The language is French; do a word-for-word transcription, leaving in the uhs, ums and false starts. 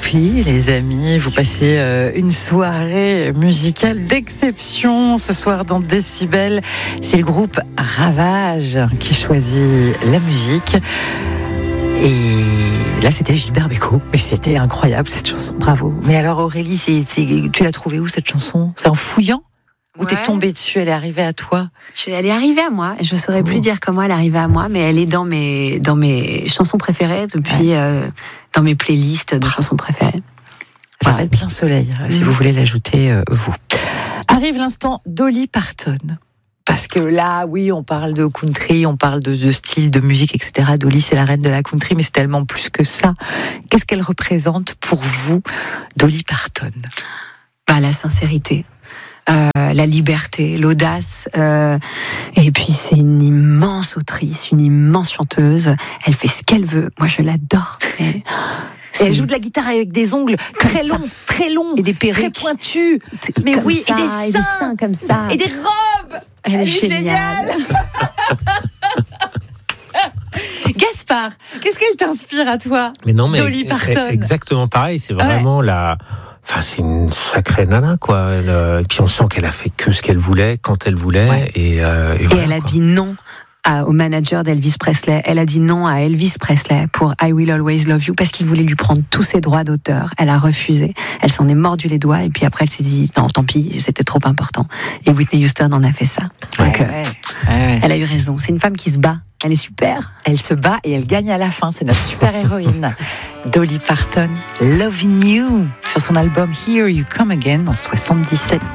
puis, les amis, vous passez euh, une soirée musicale d'exception ce soir dans Décibel. C'est le groupe Ravage qui choisit la musique. Et là, c'était Gilbert Bécaud. Et c'était incroyable, cette chanson. Bravo. Mais alors, Aurélie, c'est, c'est, tu l'as trouvée où, cette chanson ? C'est en fouillant ? Ou Ouais. t'es tombée dessus, elle est arrivée à toi ? Je- Elle est arrivée à moi. Je ne saurais plus dire comment elle est arrivée à moi, mais elle est dans mes, dans mes chansons préférées depuis, ouais. euh, dans mes playlists de chansons préférées. Ça s'appelle Plein Soleil, mmh. si vous voulez l'ajouter, euh, vous. Arrive l'instant Dolly Parton. Parce que là, oui, on parle de country, on parle de, de style, de musique, et cetera. Dolly, c'est la reine de la country, mais c'est tellement plus que ça. Qu'est-ce qu'elle représente pour vous, Dolly Parton ? Bah, la sincérité. Euh, la liberté, l'audace, euh, et puis c'est une immense autrice, une immense chanteuse. Elle fait ce qu'elle veut. Moi, je l'adore. Et, et elle joue de la guitare avec des ongles très longs, très longs, et des perruques très pointus. Mais comme oui, ça, et, des seins, et des seins comme ça, et des robes. Elle, elle est est géniale. Gaspard, qu'est-ce qu'elle t'inspire à toi ? Mais non, mais Dolly Parton. Exactement pareil. C'est vraiment ouais. la. Enfin, c'est une sacrée nana, quoi. Elle, euh, et puis on sent qu'elle a fait que ce qu'elle voulait, quand elle voulait. Ouais. Et, euh, et, et voilà, elle a quoi. dit non à, au manager d'Elvis Presley. Elle a dit non à Elvis Presley pour I Will Always Love You parce qu'il voulait lui prendre tous ses droits d'auteur. Elle a refusé. Elle s'en est mordu les doigts et puis après elle s'est dit non, tant pis, c'était trop important. Et Whitney Houston en a fait ça. Donc, ouais, euh, ouais, ouais. elle a eu raison. C'est une femme qui se bat. Elle est super. Elle se bat et elle gagne à la fin. C'est notre super héroïne. Dolly Parton, Loving You, sur son album Here You Come Again en soixante-dix-sept.